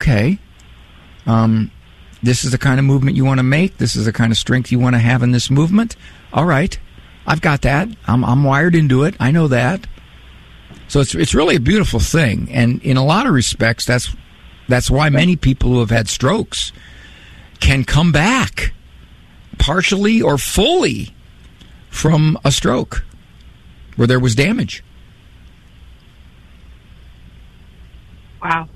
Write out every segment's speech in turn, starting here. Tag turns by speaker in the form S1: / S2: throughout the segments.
S1: okay, this is the kind of movement you want to make. This is the kind of strength you want to have in this movement. All right, I've got that. I'm wired into it. I know that. So it's really a beautiful thing, and in a lot of respects, that's why many people who have had strokes can come back partially or fully from a stroke where there was damage.
S2: Wow.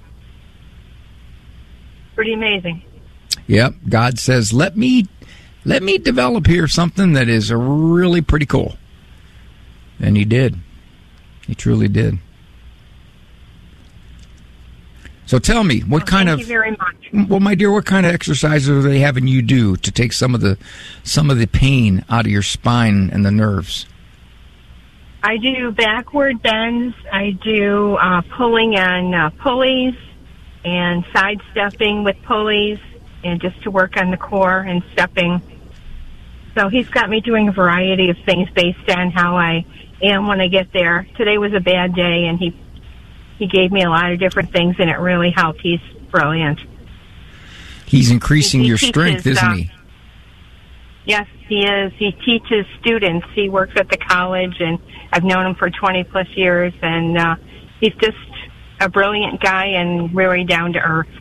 S2: Pretty amazing.
S1: Yep. God says, let me develop here something that is really pretty cool. And he did. He truly did. So tell me, thank you very much. Well, my dear, what kind of exercises are they having you do to take some of the pain out of your spine and the nerves?
S2: I do backward bends. I do pulling on pulleys and sidestepping with pulleys, and just to work on the core and stepping. So he's got me doing a variety of things based on how I am when I get there. Today was a bad day, and he gave me a lot of different things, and it really helped. He's brilliant.
S1: He's increasing your strength, isn't he?
S2: Yes, he is. He teaches students. He works at the college, and I've known him for 20-plus years, and he's just a brilliant guy and really down to earth.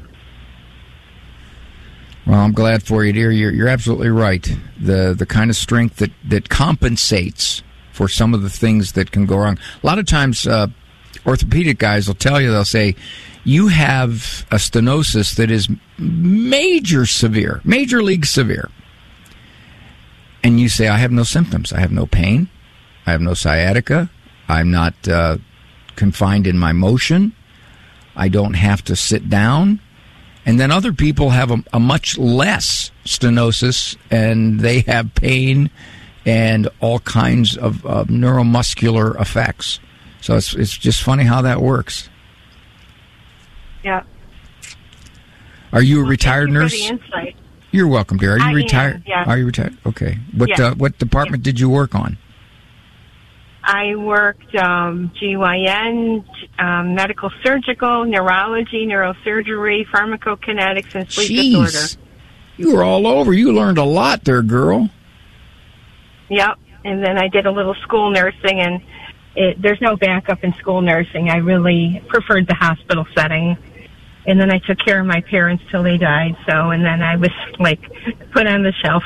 S1: Well, I'm glad for you, dear. You're absolutely right. The kind of strength that compensates for some of the things that can go wrong. A lot of times, orthopedic guys will tell you, they'll say, you have a stenosis that is major league severe. And you say, I have no symptoms. I have no pain. I have no sciatica. I'm not confined in my motion. I don't have to sit down. And then other people have a much less stenosis, and they have pain and all kinds of neuromuscular effects. So it's just funny how that works.
S2: Yeah.
S1: Are you a retired nurse?
S2: Thank you for the insight.
S1: You're welcome, dear. Are you retired?
S2: Yeah.
S1: Are you retired? Okay. What department did you work on?
S2: I worked GYN, medical surgical, neurology, neurosurgery, pharmacokinetics, and sleep disorder.
S1: You were all over. You learned a lot there, girl.
S2: Yep. And then I did a little school nursing, and there's no backup in school nursing. I really preferred the hospital setting. And then I took care of my parents till they died. And then I was, put on the shelf.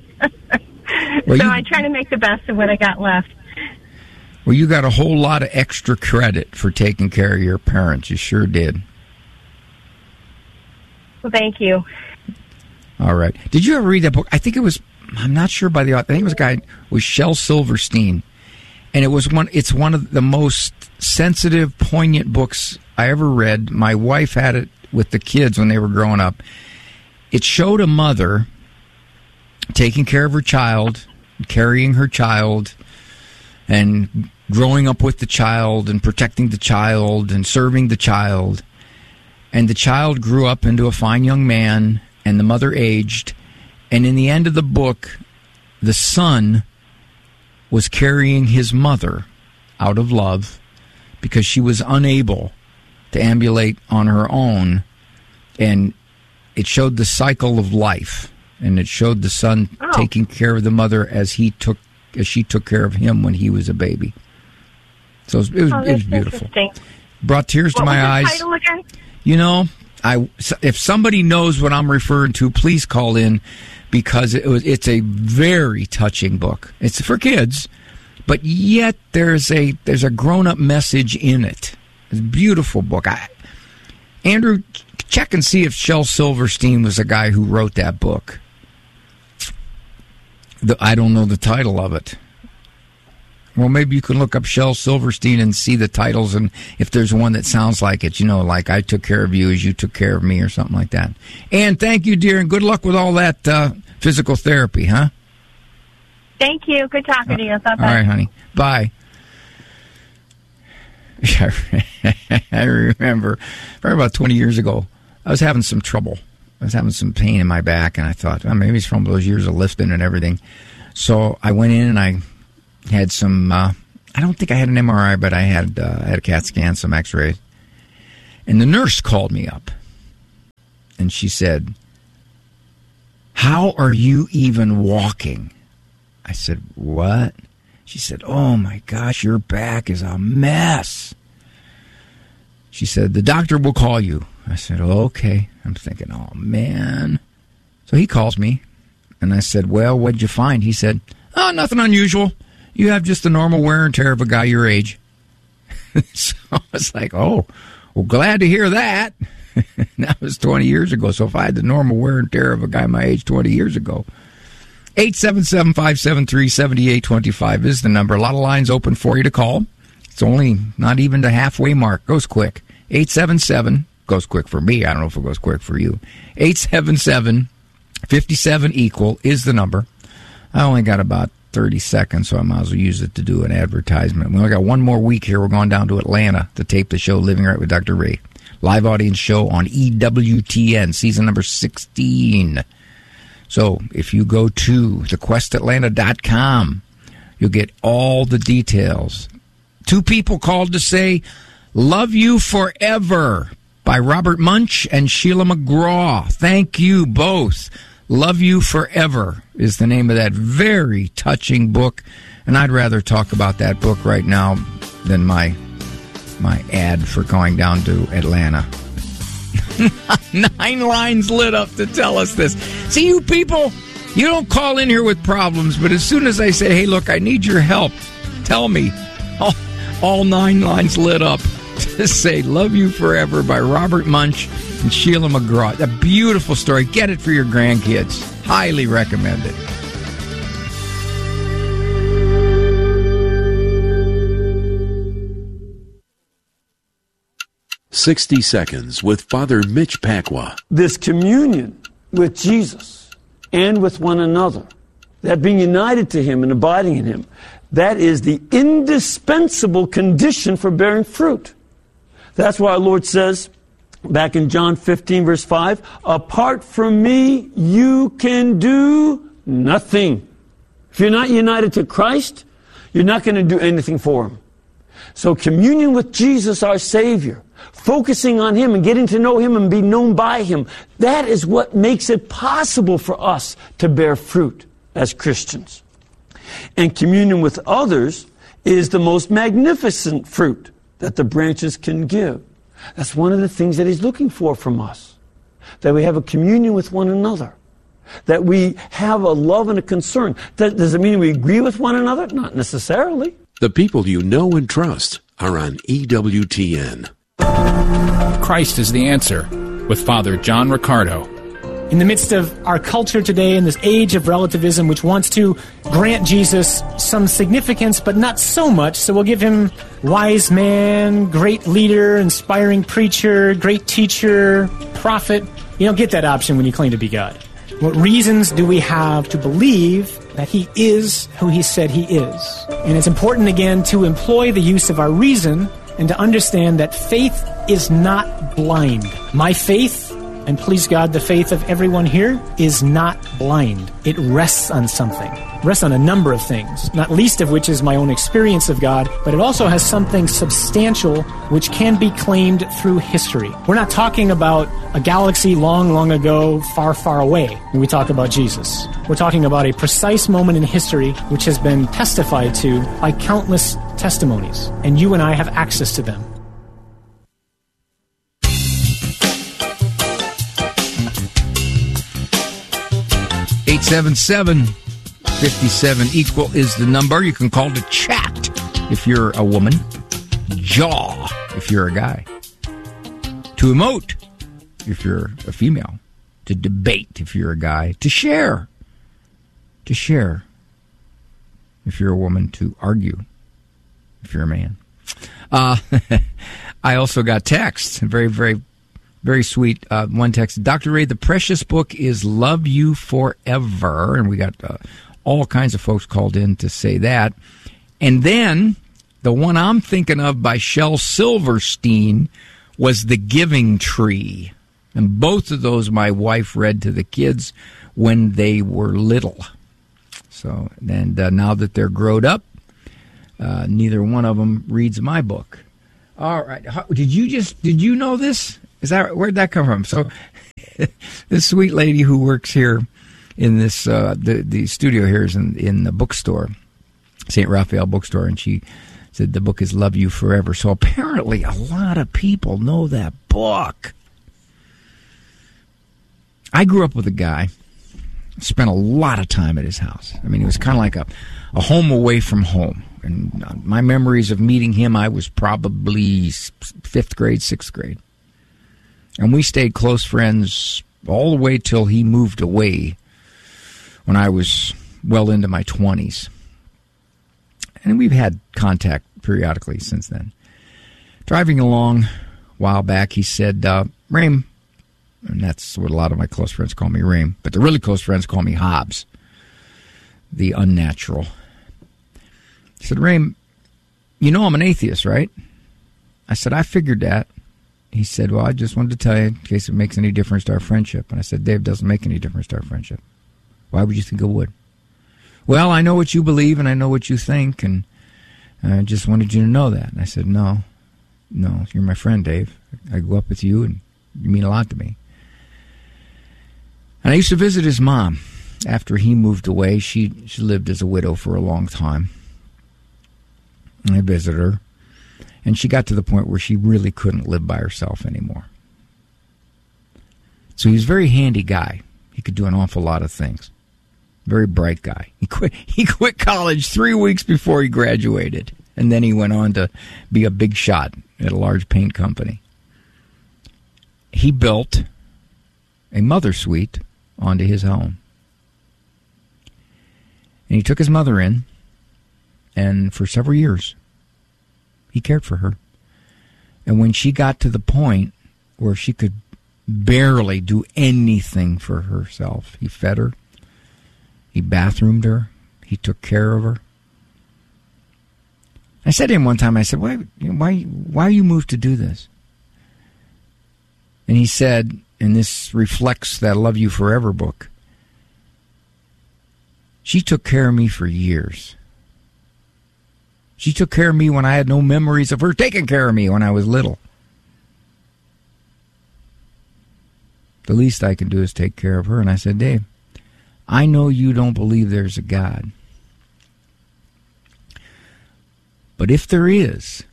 S2: I try to make the best of what I got left.
S1: Well, you got a whole lot of extra credit for taking care of your parents. You sure did.
S2: Well, thank you.
S1: All right. Did you ever read that book? I think it was, I'm not sure by the author. I think it was a guy, was Shel Silverstein. And it's one of the most sensitive, poignant books I ever read. My wife had it with the kids when they were growing up. It showed a mother taking care of her child, carrying her child, and growing up with the child and protecting the child and serving the child. And the child grew up into a fine young man, and the mother aged. And in the end of the book, the son was carrying his mother out of love because she was unable to ambulate on her own. And it showed the cycle of life. And it showed the son taking care of the mother as she took care of him when he was a baby. So it was beautiful. Brought tears to my eyes.
S2: What was the title again?
S1: You know, if somebody knows what I'm referring to, please call in, because it's a very touching book. It's for kids, but yet there's a grown-up message in it. It's a beautiful book. Andrew, check and see if Shel Silverstein was the guy who wrote that book. I don't know the title of it. Well, maybe you can look up Shel Silverstein and see the titles, and if there's one that sounds like it, like I took care of you as you took care of me, or something like that. And thank you, dear, and good luck with all that physical therapy, huh?
S2: Thank you. Good talking to you. Bye-bye.
S1: All right, honey. Bye. I remember about 20 years ago, I was having some trouble. I was having some pain in my back, and I thought, maybe it's from those years of lifting and everything. So I went in and I had some, I don't think I had an MRI, but I had a CAT scan, some x-rays. And the nurse called me up. and she said, "How are you even walking?" I said, "What?" She said, "Oh my gosh, your back is a mess." She said, "The doctor will call you." I said, "Oh, okay." I'm thinking, oh man. So he calls me, and I said, "Well, what'd you find?" He said, "Oh, nothing unusual. You have just the normal wear and tear of a guy your age." So I was like, oh, well, glad to hear that. That was 20 years ago. So if I had the normal wear and tear of a guy my age 20 years ago. 877-573-7825 is the number. A lot of lines open for you to call. It's only not even the halfway mark. Goes quick. 877, goes quick for me. I don't know if it goes quick for you. 877-57-EQUAL is the number. I only got about 30 seconds, so I might as well use it to do an advertisement. We only got one more week here. We're going down to Atlanta to tape the show Living Right with Dr. Ray. Live audience show on EWTN, season number 16. So if you go to thequestatlanta.com, you'll get all the details. 2 people called to say, "Love You Forever" by Robert Munch and Sheila McGraw. Thank you both. "Love You Forever" is the name of that very touching book, and I'd rather talk about that book right now than my ad for going down to Atlanta. 9 lines lit up to tell us this. See, you people, you don't call in here with problems, but as soon as I say, "Hey, look, I need your help," tell me. All 9 lines lit up to say "Love You Forever" by Robert Munch and Sheila McGraw. A beautiful story. Get it for your grandkids. Highly recommend it.
S3: "60 Seconds" with Father Mitch Pacwa.
S4: This communion with Jesus and with one another, that being united to Him and abiding in Him, that is the indispensable condition for bearing fruit. That's why our Lord says, back in John 15, verse 5, "Apart from me, you can do nothing." If you're not united to Christ, you're not going to do anything for Him. So communion with Jesus, our Savior, focusing on Him and getting to know Him and be known by Him, that is what makes it possible for us to bear fruit as Christians. And communion with others is the most magnificent fruit that the branches can give. That's one of the things that He's looking for from us, that we have a communion with one another, that we have a love and a concern. Does it mean we agree with one another? Not necessarily.
S3: The people you know and trust are on EWTN.
S5: Christ is the answer with Father John Riccardo.
S6: In the midst of our culture today, in this age of relativism, which wants to grant Jesus some significance, but not so much, so we'll give Him wise man, great leader, inspiring preacher, great teacher, prophet. You don't get that option when you claim to be God. What reasons do we have to believe that He is who He said He is? And it's important, again, to employ the use of our reason and to understand that faith is not blind. My faith, and please God, the faith of everyone here, is not blind. It rests on something. It rests on a number of things, not least of which is my own experience of God, but it also has something substantial which can be claimed through history. We're not talking about a galaxy long, long ago, far, far away when we talk about Jesus. We're talking about a precise moment in history which has been testified to by countless testimonies, and you and I have access to them.
S1: Eight 877-57-EQUAL is the number. You can call to chat if you're a woman, jaw if you're a guy, to emote if you're a female, to debate if you're a guy, to share if you're a woman, to argue if you're a man. I also got texts, very, very, very sweet. One text, Dr. Ray, the precious book is Love You Forever. And we got all kinds of folks called in to say that. And then the one I'm thinking of by Shel Silverstein was The Giving Tree. And both of those my wife read to the kids when they were little. So, and now that they're grown up, neither one of them reads my book. All right. Did you know this? Where'd that come from? So this sweet lady who works here in this the studio here is in the bookstore, St. Raphael Bookstore, and she said the book is Love You Forever. So apparently a lot of people know that book. I grew up with a guy, spent a lot of time at his house. I mean, it was kind of like a home away from home. And my memories of meeting him, I was probably 5th grade, 6th grade. And we stayed close friends all the way till he moved away when I was well into my 20s. And we've had contact periodically since then. Driving along a while back, he said, Raym, and that's what a lot of my close friends call me, Raym, but the really close friends call me Hobbs, the unnatural. He said, Raym, you know I'm an atheist, right? I said, I figured that. He said, well, I just wanted to tell you in case it makes any difference to our friendship. And I said, Dave, it doesn't make any difference to our friendship. Why would you think it would? Well, I know what you believe and I know what you think, and I just wanted you to know that. And I said, no, you're my friend, Dave. I grew up with you, and you mean a lot to me. And I used to visit his mom after he moved away. She lived as a widow for a long time. And I visited her, and she got to the point where she really couldn't live by herself anymore. So he was a very handy guy. He could do an awful lot of things. Very bright guy. He quit college 3 weeks before he graduated, and then he went on to be a big shot at a large paint company. He built a mother suite onto his home. And he took his mother in, and for several years, he cared for her. And when she got to the point where she could barely do anything for herself, he fed her, he bathroomed her, he took care of her. I said to him one time, I said, why you moved to do this? And he said, and this reflects that Love You Forever book, she took care of me for years. She took care of me when I had no memories of her taking care of me when I was little. The least I can do is take care of her. And I said, Dave, I know you don't believe there's a God. But if there is,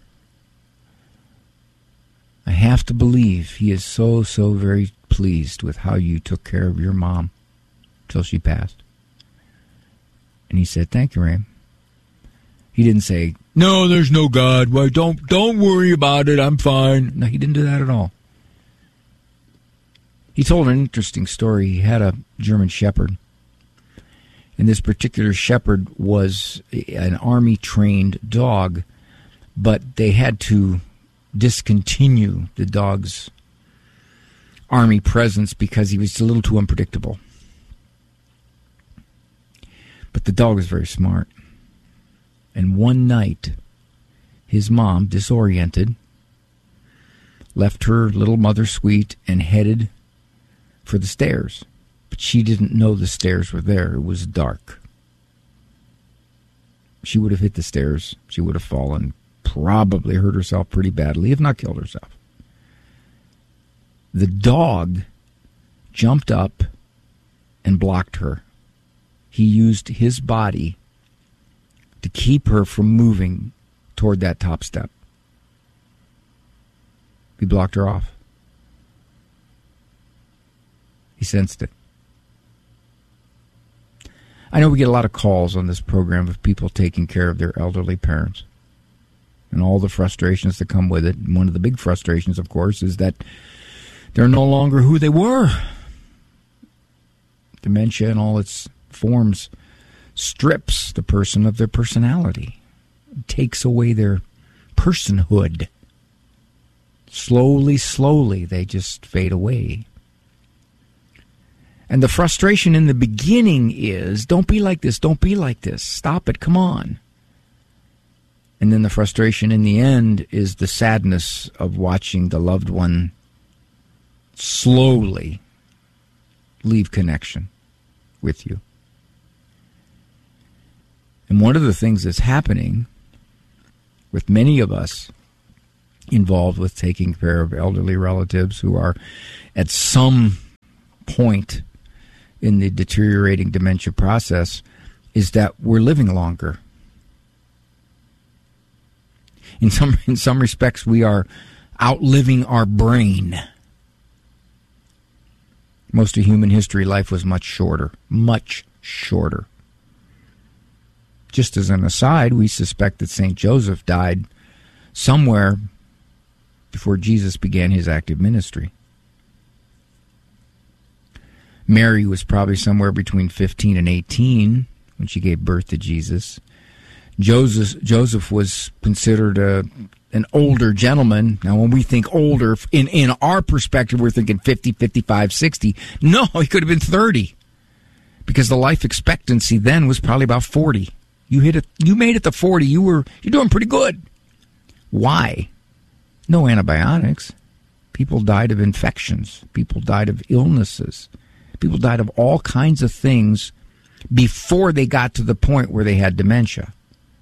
S1: I have to believe he is so very pleased with how you took care of your mom till she passed. And he said, thank you, Raym. He didn't say, no, there's no God. Well, don't worry about it. I'm fine. No, he didn't do that at all. He told an interesting story. He had a German Shepherd. And this particular shepherd was an army-trained dog, but they had to discontinue the dog's army presence because he was a little too unpredictable. But the dog was very smart. And one night, his mom, disoriented, left her little mother suite and headed for the stairs. But she didn't know the stairs were there. It was dark. She would have hit the stairs. She would have fallen, probably hurt herself pretty badly, if not killed herself. The dog jumped up and blocked her. He used his body to keep her from moving toward that top step. He blocked her off. He sensed it. I know we get a lot of calls on this program of people taking care of their elderly parents and all the frustrations that come with it. And one of the big frustrations, of course, is that they're no longer who they were. Dementia in all its forms strips the person of their personality, takes away their personhood. Slowly, they just fade away. And the frustration in the beginning is, don't be like this, don't be like this, stop it, come on. And then the frustration in the end is the sadness of watching the loved one slowly leave connection with you. And one of the things that's happening with many of us involved with taking care of elderly relatives who are at some point in the deteriorating dementia process is that we're living longer. In some respects, we are outliving our brain. Most of human history, life was much shorter. Much shorter. Just as an aside, we suspect that St. Joseph died somewhere before Jesus began his active ministry. Mary was probably somewhere between 15 and 18 when she gave birth to Jesus. Joseph was considered an older gentleman. Now, when we think older, in our perspective, we're thinking 50, 55, 60. No, he could have been 30, because the life expectancy then was probably about 40. You made it to 40. You're doing pretty good. Why? No antibiotics. People died of infections. People died of illnesses. People died of all kinds of things before they got to the point where they had dementia.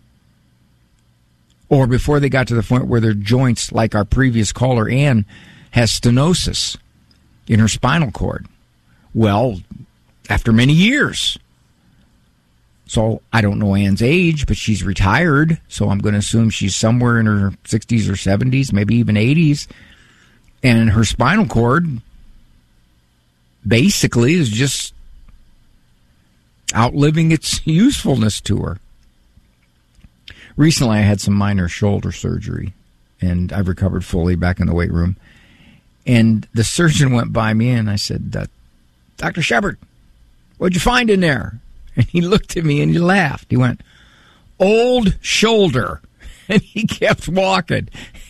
S1: Or before they got to the point where their joints, like our previous caller, Ann, has stenosis in her spinal cord. Well, after many years. So I don't know Ann's age, but she's retired, so I'm going to assume she's somewhere in her 60s or 70s, maybe even 80s. And her spinal cord basically is just outliving its usefulness to her. Recently, I had some minor shoulder surgery, and I've recovered fully back in the weight room. And the surgeon went by me, and I said, Dr. Shepard, what'd you find in there? And he looked at me, and he laughed. He went, old shoulder. And he kept walking.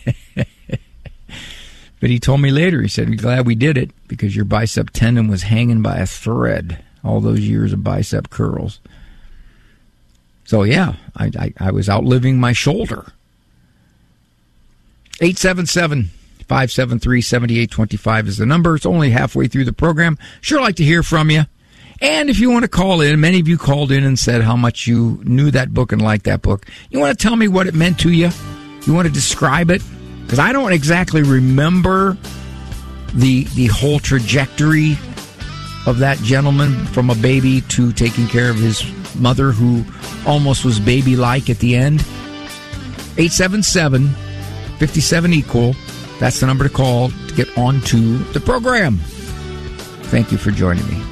S1: But he told me later, he said, I'm glad we did it, because your bicep tendon was hanging by a thread all those years of bicep curls. So, yeah, I was outliving my shoulder. 877-573-7825 is the number. It's only halfway through the program. Sure like to hear from you. And if you want to call in, many of you called in and said how much you knew that book and liked that book. You want to tell me what it meant to you? You want to describe it? Because I don't exactly remember the whole trajectory of that gentleman from a baby to taking care of his mother, who almost was baby-like at the end. 877-57-EQUAL. That's the number to call to get onto the program. Thank you for joining me.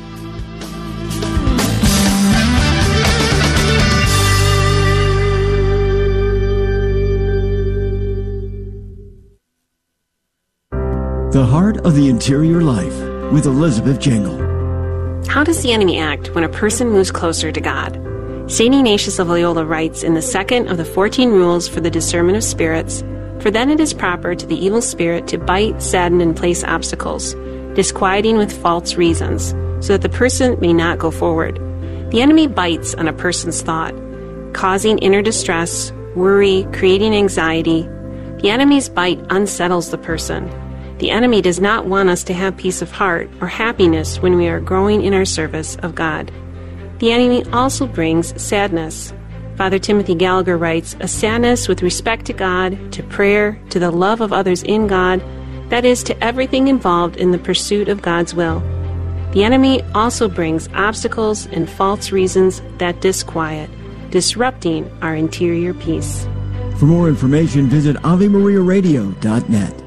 S7: The Heart of the Interior Life with Elizabeth Jangle.
S8: How does the enemy act when a person moves closer to God? St. Ignatius of Loyola writes in the second of the 14 rules for the discernment of spirits, "For then it is proper to the evil spirit to bite, sadden, and place obstacles, disquieting with false reasons, so that the person may not go forward." The enemy bites on a person's thought, causing inner distress, worry, creating anxiety. The enemy's bite unsettles the person. The enemy does not want us to have peace of heart or happiness when we are growing in our service of God. The enemy also brings sadness. Father Timothy Gallagher writes, "A sadness with respect to God, to prayer, to the love of others in God, that is, to everything involved in the pursuit of God's will." The enemy also brings obstacles and false reasons that disquiet, disrupting our interior peace.
S7: For more information, visit AveMariaRadio.net.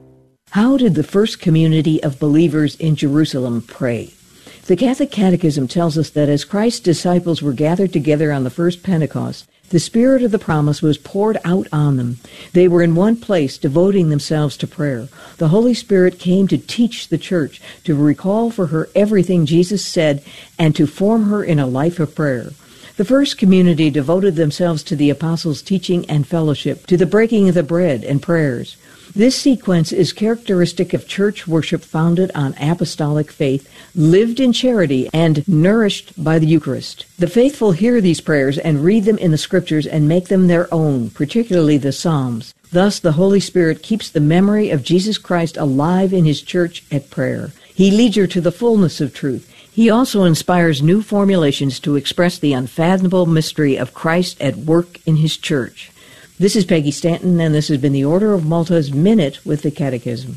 S9: How did the first community of believers in Jerusalem pray? The Catholic Catechism tells us that as Christ's disciples were gathered together on the first Pentecost, the Spirit of the promise was poured out on them. They were in one place, devoting themselves to prayer. The Holy Spirit came to teach the church, to recall for her everything Jesus said, and to form her in a life of prayer. The first community devoted themselves to the apostles' teaching and fellowship, to the breaking of the bread and prayers. This sequence is characteristic of church worship founded on apostolic faith, lived in charity, and nourished by the Eucharist. The faithful hear these prayers and read them in the Scriptures and make them their own, particularly the Psalms. Thus, the Holy Spirit keeps the memory of Jesus Christ alive in His church at prayer. He leads her to the fullness of truth. He also inspires new formulations to express the unfathomable mystery of Christ at work in His church. This is Peggy Stanton, and this has been the Order of Malta's Minute with the Catechism.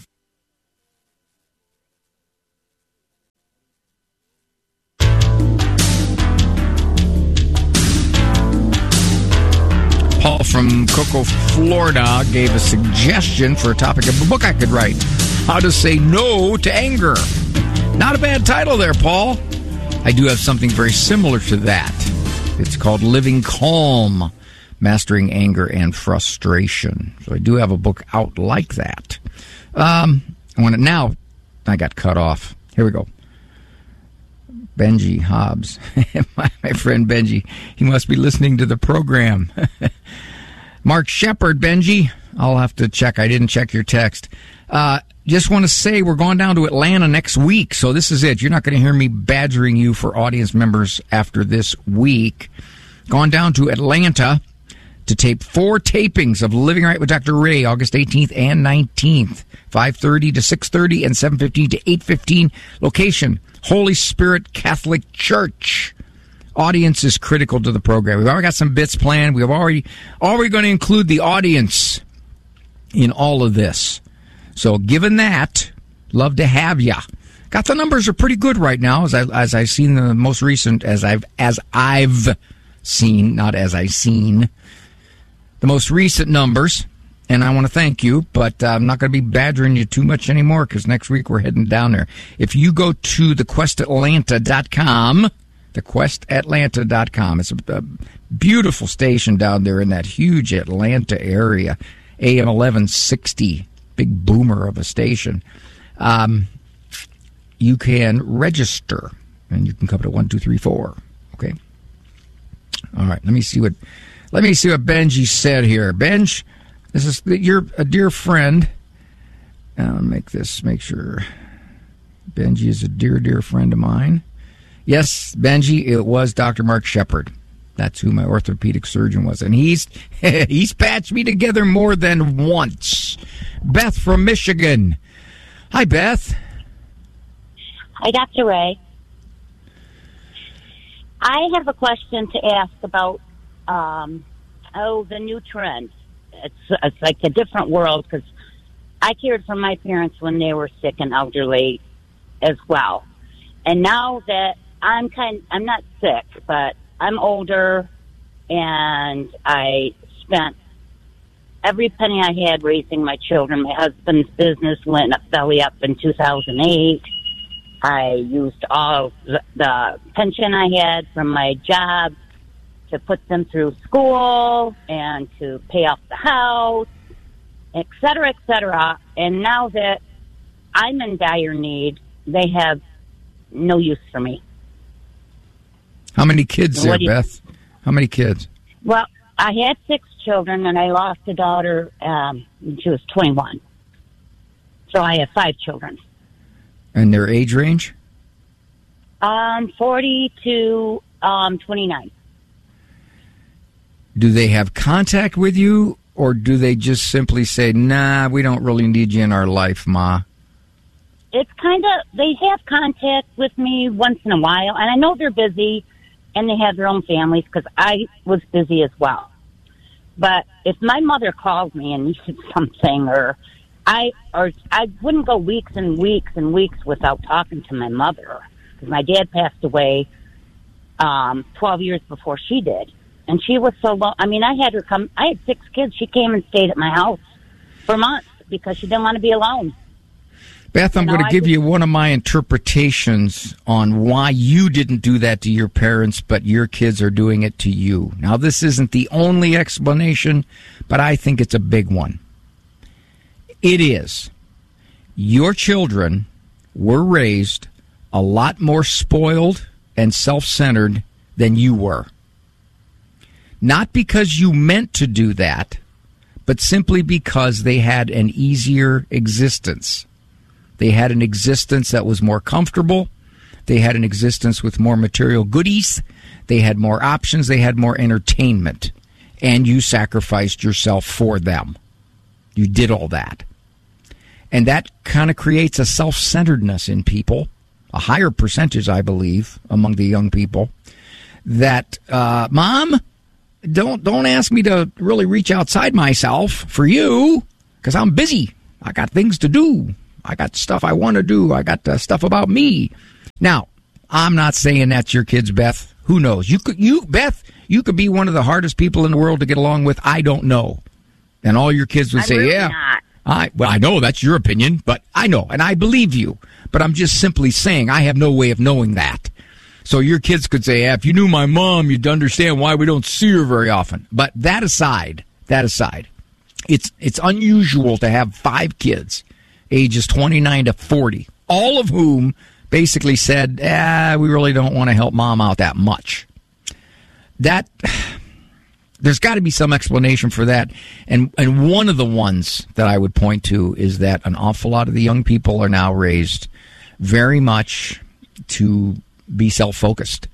S1: Paul from Cocoa, Florida gave a suggestion for a topic of a book I could write. How to Say No to Anger. Not a bad title there, Paul. I do have something very similar to that. It's called Living Calm, Mastering Anger and Frustration. So I do have a book out like that. Now I got cut off. Here we go. Benji Hobbs, my friend Benji, he must be listening to the program. Mark Shepard, Benji, I'll have to check. I didn't check your text. Just want to say we're going down to Atlanta next week, so this is it. You're not going to hear me badgering you for audience members after this week. Gone down to Atlanta to tape 4 tapings of Living Right with Dr. Ray, August 18th and 19th, 5:30 to 6:30 and 7:15 to 8:15. Location, Holy Spirit Catholic Church. Audience is critical to the program. We've already got some bits planned. We've already going to include the audience in all of this. So given that, love to have ya. Got the numbers are pretty good right now, as I've seen the most recent, as I've seen, not as I've seen, the most recent numbers. And I want to thank you, but I'm not going to be badgering you too much anymore because next week we're heading down there. If you go to thequestatlanta.com, thequestatlanta.com, it's a beautiful station down there in that huge Atlanta area, AM 1160, big boomer of a station. You can register, and you can come to 1234. Okay. All right. Let me see what Benji said here. Benj, you're a dear friend. Make sure. Benji is a dear friend of mine. Yes, Benji, it was Dr. Mark Shepard. That's who my orthopedic surgeon was. And he's patched me together more than once. Beth from Michigan. Hi, Beth.
S10: Hi, Dr. Ray. I have a question to ask about the new trend. It's like a different world because I cared for my parents when they were sick and elderly as well. And now that I'm not sick, but I'm older and I spent every penny I had raising my children. My husband's business went belly up in 2008. I used all the pension I had from my job to put them through school and to pay off the house, et cetera, et cetera. And now that I'm in dire need, they have no use for me.
S1: How many kids there, Beth? How many kids?
S10: Well, I had 6 children, and I lost a daughter when she was 21. So I have 5 children.
S1: And their age range?
S10: 40 to 29.
S1: Do they have contact with you, or do they just simply say, nah, we don't really need you in our life, Ma?
S10: It's kind of, they have contact with me once in a while, and I know they're busy, and they have their own families, because I was busy as well. But if my mother called me and needed something, or I wouldn't go weeks and weeks and weeks without talking to my mother, because my dad passed away 12 years before she did. And she was so low. I mean, I had her come. I had 6 kids. She came and stayed at my house for months because she didn't want to be alone.
S1: Beth, I'm going to give you one of my interpretations on why you didn't do that to your parents, but your kids are doing it to you. Now, this isn't the only explanation, but I think it's a big one. It is. Your children were raised a lot more spoiled and self-centered than you were. Not because you meant to do that, but simply because they had an easier existence. They had an existence that was more comfortable. They had an existence with more material goodies. They had more options. They had more entertainment. And you sacrificed yourself for them. You did all that. And that kind of creates a self-centeredness in people, a higher percentage, I believe, among the young people, that, Mom, don't ask me to really reach outside myself for you, because I'm busy. I got things to do. I got stuff I want to do. I got stuff about me. Now, I'm not saying that's your kids, Beth. Who knows? Beth, you could be one of the hardest people in the world to get along with. I don't know. And all your kids would say,
S10: really
S1: yeah.
S10: Not.
S1: I know that's your opinion, but I know, and I believe you. But I'm just simply saying I have no way of knowing that. So your kids could say, if you knew my mom, you'd understand why we don't see her very often. But that aside, it's unusual to have 5 kids, ages 29 to 40, all of whom basically said, we really don't want to help mom out that much. There's got to be some explanation for that. And one of the ones that I would point to is that an awful lot of the young people are now raised very much to be self-focused.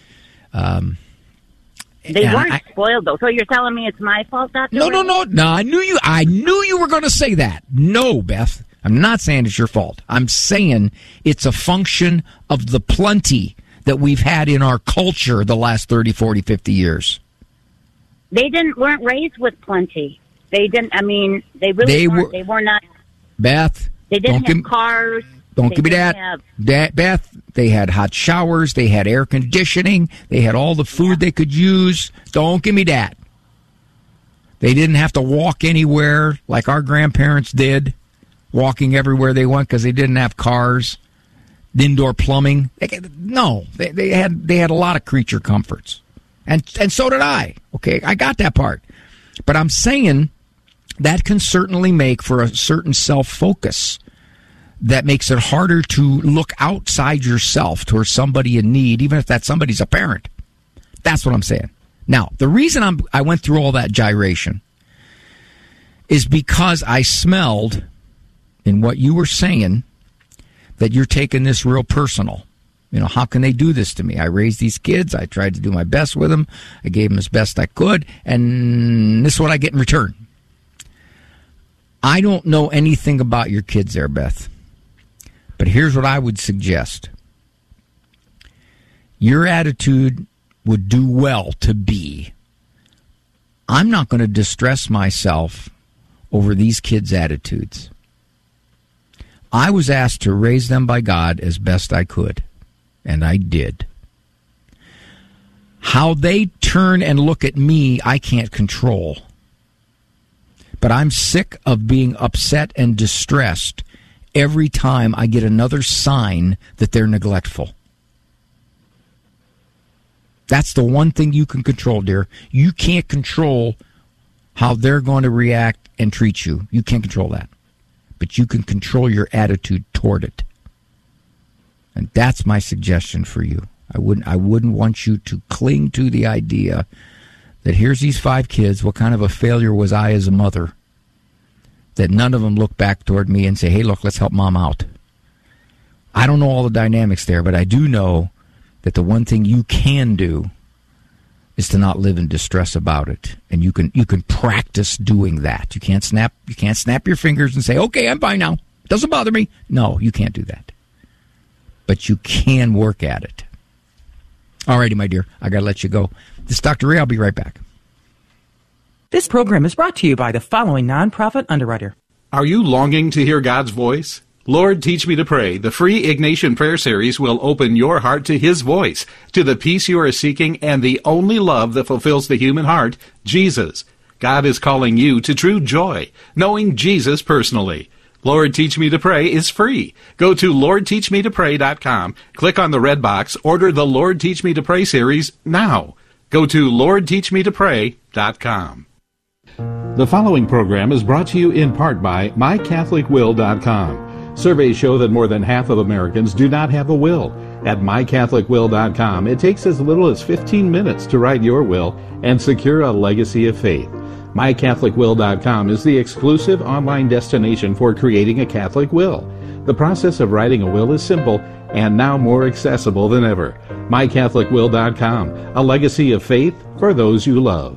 S10: They weren't spoiled, though. So you're telling me it's my fault, Dr.
S1: No. I knew you were going to say that. No, Beth. I'm not saying it's your fault. I'm saying it's a function of the plenty that we've had in our culture the last 30, 40, 50 years.
S10: They weren't raised with plenty. They didn't. I mean, they weren't. They were not.
S1: Beth,
S10: they didn't have cars.
S1: Don't give me that. Beth, they had hot showers. They had air conditioning. They had all the food they could use. Don't give me that. They didn't have to walk anywhere like our grandparents did, walking everywhere they went because they didn't have cars, indoor plumbing. They had a lot of creature comforts. And so did I. Okay, I got that part. But I'm saying that can certainly make for a certain self-focus that makes it harder to look outside yourself towards somebody in need, even if that somebody's a parent. That's what I'm saying. Now, the reason I went through all that gyration is because I smelled in what you were saying that you're taking this real personal. You know, how can they do this to me? I raised these kids. I tried to do my best with them. I gave them as best I could. And this is what I get in return. I don't know anything about your kids there, Beth. But here's what I would suggest. Your attitude would do well to be, I'm not going to distress myself over these kids' attitudes. I was asked to raise them by God as best I could. And I did. How they turn and look at me, I can't control. But I'm sick of being upset and distressed every time I get another sign that they're neglectful. That's the one thing you can control, dear. You can't control how they're going to react and treat you. You can't control that. But you can control your attitude toward it. And that's my suggestion for you. I wouldn't want you to cling to the idea that here's these 5 kids. What kind of a failure was I as a mother? That none of them look back toward me and say, hey, look, let's help mom out. I don't know all the dynamics there, but I do know that the one thing you can do is to not live in distress about it. And you can practice doing that. You can't snap your fingers and say, okay, I'm fine now. It doesn't bother me. No, you can't do that. But you can work at it. All righty, my dear. I got to let you go. This is Dr. Ray. I'll be right back.
S11: This program is brought to you by the following nonprofit underwriter.
S12: Are you longing to hear God's voice? Lord, Teach Me to Pray, the free Ignatian Prayer Series will open your heart to His voice, to the peace you are seeking, and the only love that fulfills the human heart, Jesus. God is calling you to true joy, knowing Jesus personally. Lord, Teach Me to Pray is free. Go to LordTeachMeToPray.com, click on the red box, order the Lord Teach Me to Pray series now. Go to LordTeachMeToPray.com.
S13: The following program is brought to you in part by MyCatholicWill.com. Surveys show that more than half of Americans do not have a will. At MyCatholicWill.com, it takes as little as 15 minutes to write your will and secure a legacy of faith. MyCatholicWill.com is the exclusive online destination for creating a Catholic will. The process of writing a will is simple and now more accessible than ever. MyCatholicWill.com, a legacy of faith for those you love.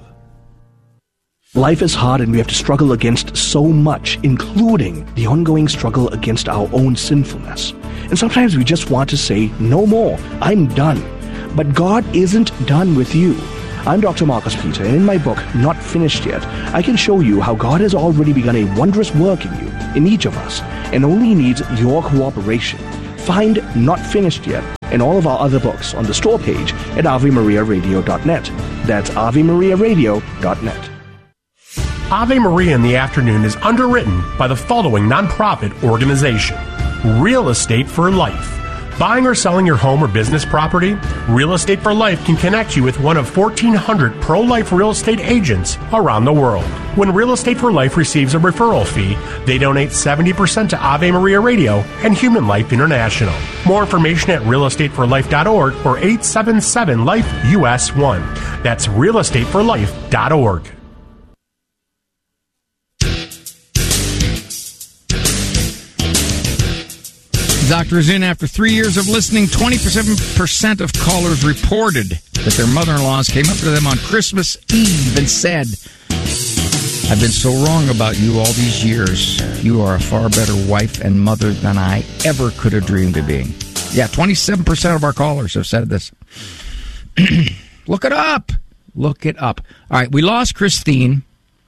S14: Life is hard and we have to struggle against so much, including the ongoing struggle against our own sinfulness. And sometimes we just want to say, no more, I'm done. But God isn't done with you. I'm Dr. Marcus Peter, and in my book, Not Finished Yet, I can show you how God has already begun a wondrous work in you, in each of us, and only needs your cooperation. Find Not Finished Yet and all of our other books on the store page at AveMariaRadio.net. That's AveMariaRadio.net.
S15: Ave Maria in the Afternoon is underwritten by the following nonprofit organization: Real Estate for Life. Buying or selling your home or business property? Real Estate for Life can connect you with one of 1,400 pro-life real estate agents around the world. When Real Estate for Life receives a referral fee, they donate 70% to Ave Maria Radio and Human Life International. More information at realestateforlife.org or 877-LIFE-US1. That's realestateforlife.org.
S1: Doctor is in. After 3 years of listening, 27% of callers reported that their mother-in-laws came up to them on Christmas Eve and said, "I've been so wrong about you all these years. You are a far better wife and mother than I ever could have dreamed of being." Yeah, 27% of our callers have said this. Look it up. Look it up. All right, we lost Christine.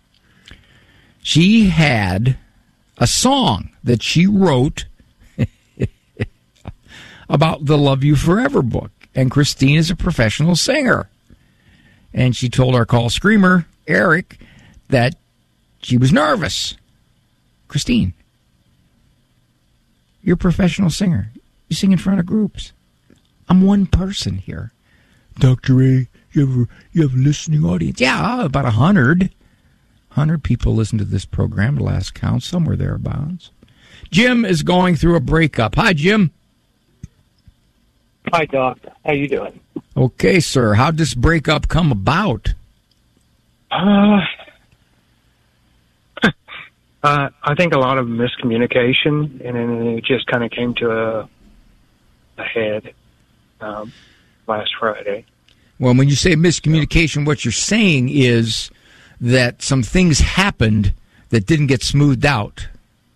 S1: She had a song that she wrote about the Love You Forever book. And Christine is a professional singer. And she told our call screamer, Eric, that she was nervous. Christine, you're a professional singer. You sing in front of groups. I'm one person here. Dr. A, you have a listening audience? Yeah, about 100. 100 people listen to this program at last count, somewhere thereabouts. Jim is going through a breakup. Hi, Jim.
S16: Hi, Doc. How you doing?
S1: Okay, sir. How'd this breakup come about?
S16: I think a lot of miscommunication, and then it just kind of came to a head last Friday.
S1: Well, when you say miscommunication, what you're saying is that some things happened that didn't get smoothed out.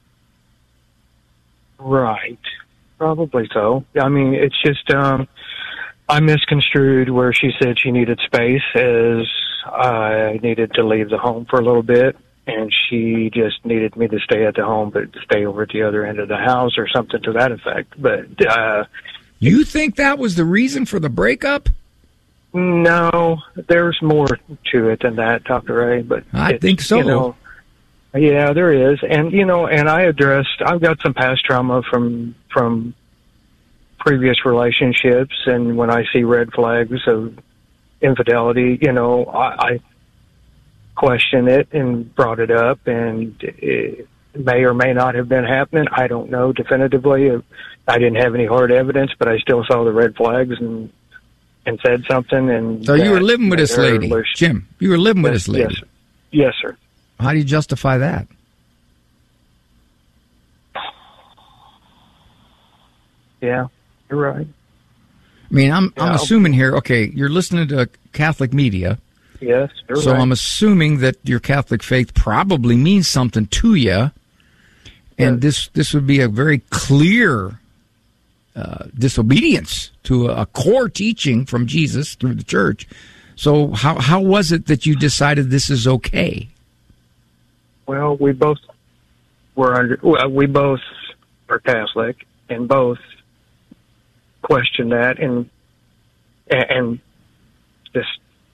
S16: Right. Probably so. I mean, it's just I misconstrued where she said she needed space as I needed to leave the home for a little bit, and she just needed me to stay at the home but stay over at the other end of the house or something to that effect. But
S1: you think that was the reason for the breakup?
S16: No, there's more to it than that, Dr. Ray. But
S1: I think so.
S16: You know, yeah, there is. And, you know, and I've got some past trauma from previous relationships, and when I see red flags of infidelity, you know, I question it and brought it up, and it may or may not have been happening. I don't know definitively. I didn't have any hard evidence, but I still saw the red flags and said something. And
S1: so you were living with this lady, Jim. You were living with this lady.
S16: Yes, sir.
S1: How do you justify that?
S16: Yeah, you're right.
S1: I mean, I'm assuming here, okay, you're listening to Catholic media.
S16: Yes, you're right.
S1: So I'm assuming that your Catholic faith probably means something to you. And this would be a very clear disobedience to a core teaching from Jesus through the church. So how was it that you decided this is okay?
S16: Well, we both are Catholic, and both question that, and just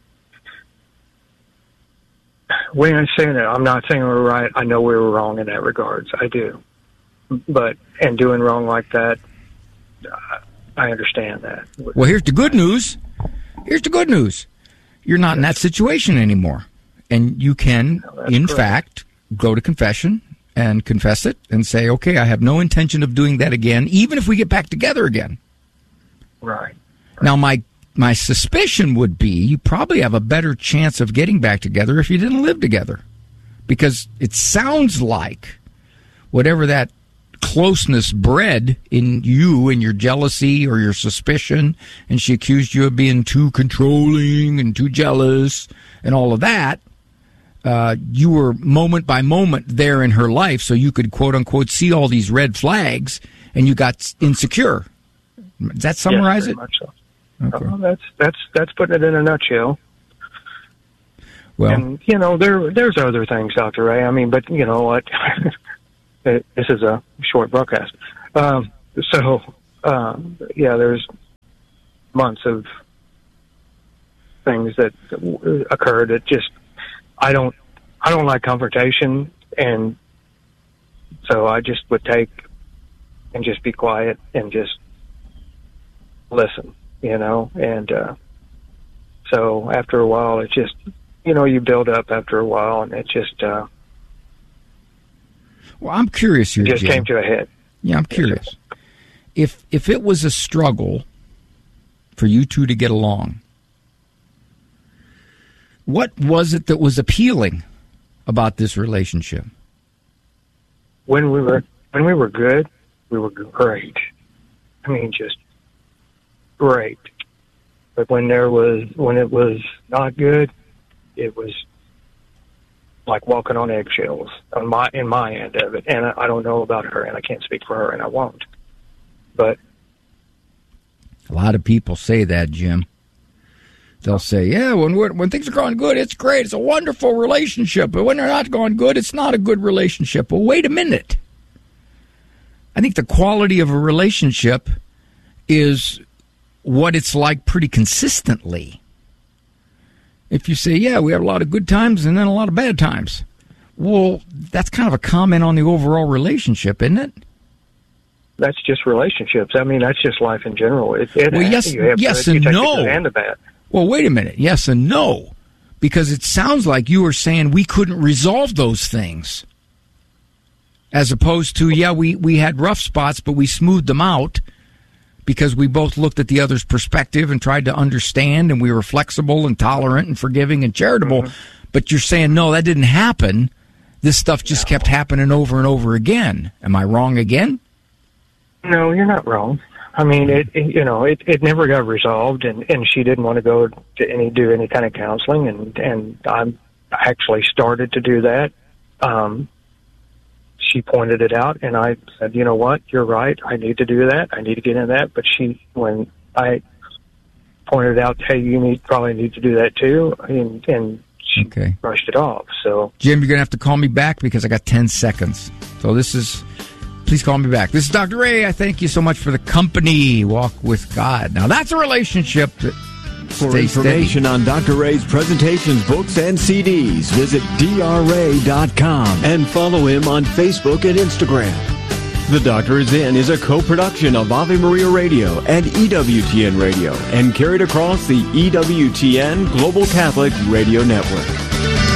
S16: when I'm saying that, I'm not saying we're right. I know we were wrong in that regards. I do, and doing wrong like that, I understand that.
S1: Well, here's the good news. You're not in that situation anymore, and you can, in fact, go to confession and confess it and say, okay, I have no intention of doing that again, even if we get back together again.
S16: Right.
S1: Now, my suspicion would be you probably have a better chance of getting back together if you didn't live together, because it sounds like whatever that closeness bred in you and your jealousy or your suspicion, and she accused you of being too controlling and too jealous and all of that, you were moment by moment there in her life, so you could, quote unquote, see all these red flags, and you got insecure. Does that summarize it?
S16: Much so. Okay. That's putting it in a nutshell.
S1: Well,
S16: and there's other things, Dr. Ray. I mean, but you know what? This is a short broadcast. There's months of things that occurred that just I don't like confrontation, and so I just would take and just be quiet and just listen, and so after a while it just you build up after a while, and it just
S1: well, I'm curious here,
S16: it just
S1: Jim.
S16: came to a head.
S1: Yeah, I'm curious. If it was a struggle for you two to get along, what was it that was appealing about this relationship?
S16: When we were good, we were great. I mean, just great. But when it was not good, it was like walking on eggshells in my end of it. And I don't know about her, and I can't speak for her, and I won't. But
S1: a lot of people say that, Jim. They'll say, yeah, when things are going good, it's great. It's a wonderful relationship. But when they're not going good, it's not a good relationship. Well, wait a minute. I think the quality of a relationship is what it's like pretty consistently. If you say, yeah, we have a lot of good times and then a lot of bad times, well, that's kind of a comment on the overall relationship, isn't it?
S16: That's just relationships. I mean, that's just life in general.
S1: Well, yes and no.
S16: And the bad.
S1: Well, wait a minute. Yes and no. Because it sounds like you were saying we couldn't resolve those things. As opposed to, yeah, we had rough spots, but we smoothed them out because we both looked at the other's perspective and tried to understand, and we were flexible and tolerant and forgiving and charitable. Mm-hmm. But you're saying, no, that didn't happen. This stuff just kept happening over and over again. Am I wrong again?
S16: No, you're not wrong. I mean, it never got resolved, and she didn't want to go to do any kind of counseling, and I actually started to do that. She pointed it out, and I said, you know what, you're right, I need to do that, I need to get in that. But when I pointed out, hey, you probably need to do that too, and she brushed it off. So,
S1: Jim, you're going to have to call me back because I got 10 seconds. So please call me back. This is Dr. Ray. I thank you so much for the company. Walk with God. Now, that's a relationship that
S7: For
S1: stays
S7: information
S1: steady.
S7: on Dr. Ray's presentations, books, and CDs, visit drray.com and follow him on Facebook and Instagram. The Doctor Is In is a co-production of Ave Maria Radio and EWTN Radio and carried across the EWTN Global Catholic Radio Network.